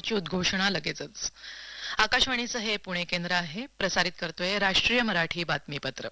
नंतरची उद्घोषणा लगेचच. आकाशवाणीचं हे पुणे केंद्र आहे. प्रसारित करतोय राष्ट्रीय मराठी बातमीपत्र.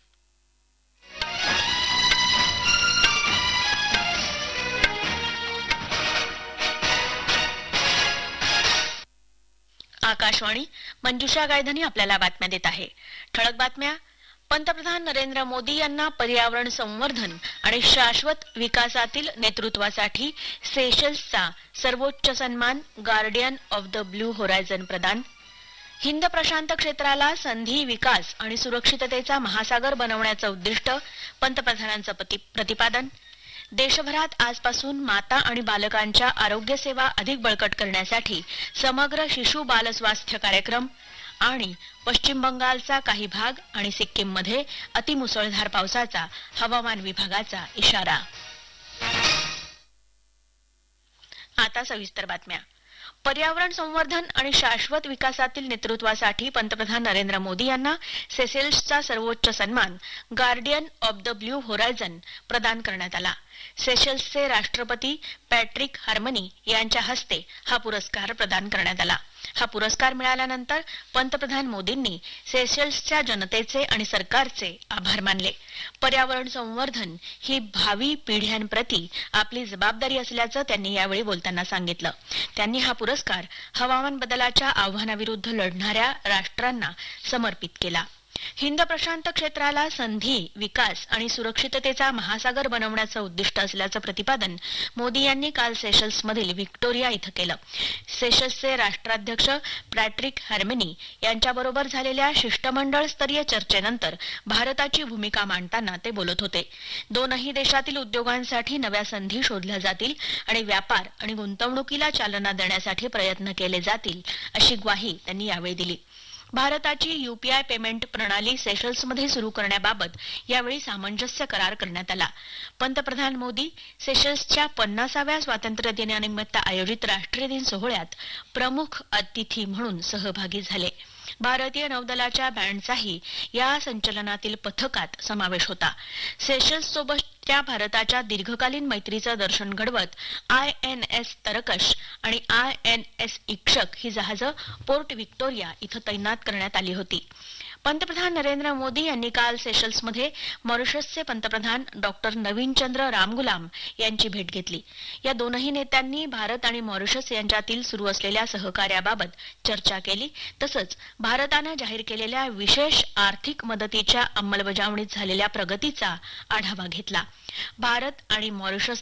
आकाशवाणी. मंजुषा गायधनी आपल्याला बातम्या देत आहे. ठळक बातम्या. पंतप्रधान नरेंद्र मोदी यांना पर्यावरण संवर्धन आणि शाश्वत विकासातील नेतृत्वासाठी सेशल्सचा सर्वोच्च सन्मान guardian of the blue horizon प्रदान. हिंद प्रशांत क्षेत्राला संधी, विकास आणि सुरक्षिततेचा महासागर बनवण्याचं उद्दिष्ट, पंतप्रधानांचं प्रतिपादन. देशभरात आजपासून माता आणि बालकांच्या आरोग्य सेवा अधिक बळकट करण्यासाठी समग्र शिशु बाल स्वास्थ्य कार्यक्रम. आणि पश्चिम बंगालचा काही भाग आणि सिक्कीममध्ये अतिमुसळधार पावसाचा हवामान विभागाचा इशारा. आता सविस्तर बातम्या. पर्यावरण संवर्धन आणि शाश्वत विकासातील नेतृत्वासाठी पंतप्रधान नरेंद्र मोदी यांना सेशेल्सचा सर्वोच्च सन्मान guardian of the blue horizon प्रदान करण्यात आला. सेशेल्सचे राष्ट्रपती पॅट्रिक हार्मनी यांच्या हस्ते हा पुरस्कार प्रदान करण्यात आला. हा पुरस्कार मिळाल्यानंतर पंतप्रधान मोदींनी सेशेल्सच्या जनतेचे आणि सरकारचे आभार मानले. पर्यावरण संवर्धन ही भावी पिढ्यांप्रती आपली जबाबदारी असल्याचं त्यांनी यावेळी बोलताना सांगितलं. त्यांनी हा पुरस्कार हवामान बदलाच्या आव्हानाविरुद्ध लढणाऱ्या राष्ट्रांना समर्पित केला. हिंद प्रशांत क्षेत्राला संधी, विकास आणि सुरक्षिततेचा महासागर बनवण्याचं उद्दिष्ट असल्याचं प्रतिपादन मोदी यांनी काल सेशल्समधील व्हिक्टोरिया इथं केलं. सेशल्सचे राष्ट्राध्यक्ष पॅट्रिक हार्मनी यांच्याबरोबर झालेल्या शिष्टमंडळ स्तरीय चर्चेनंतर भारताची भूमिका मांडताना ते बोलत होते. दोनही देशातील उद्योगांसाठी नव्या संधी शोधल्या जातील आणि व्यापार आणि गुंतवणुकीला चालना देण्यासाठी प्रयत्न केले जातील, अशी ग्वाही त्यांनी यावेळी दिली. भारताची यूपीआय पेमेंट प्रणाली सेशल्समध्ये सुरू करण्याबाबत यावेळी सामंजस्य करार करण्यात आला. पंतप्रधान मोदी सेशल्सच्या 50व्या स्वातंत्र्य दिनानिमित्त आयोजित राष्ट्रीय दिन सोहळ्यात प्रमुख अतिथी म्हणून सहभागी झाले. भारतीय नौदलाच्या बँडचाही या संचलनातील पथकात समावेश होता. सेशल्ससोबतच्या भारताच्या दीर्घकालीन मैत्रीचं दर्शन घडवत INS तरकश आणि INS इक्षक ही जहाजं पोर्ट व्हिक्टोरिया इथं तैनात करण्यात आली होती. पंतप्रधान नरेंद्र मोदी यांनी काल सेशल्समध्ये मॉरिशसचे पंतप्रधान डॉक्टर नवीनचंद्र रामगुलाम यांची भेट घेतली. या दोनही नेत्यांनी भारत आणि मॉरिशस यांच्यातील सुरू असलेल्या सहकार्याबाबत चर्चा केली. तसंच भारतानं जाहीर केलेल्या विशेष आर्थिक मदतीच्या अंमलबजावणीत झालेल्या प्रगतीचा आढावा घेतला. भारत आणि मॉरिशस